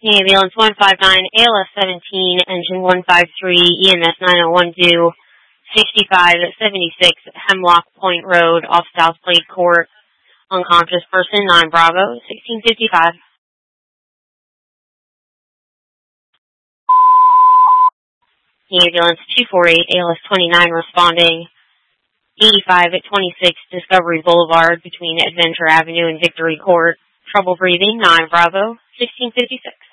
Ambulance 159, ALS 17, engine 153, EMS 901 due 6576 Hemlock Point Road off South Glade Court. Unconscious person, 9 Bravo, 1655. Ambulance 248, ALS 29 responding 85 at 26 Discovery Boulevard between Adventure Avenue and Victory Court. Trouble breathing, 9 Bravo, 1656.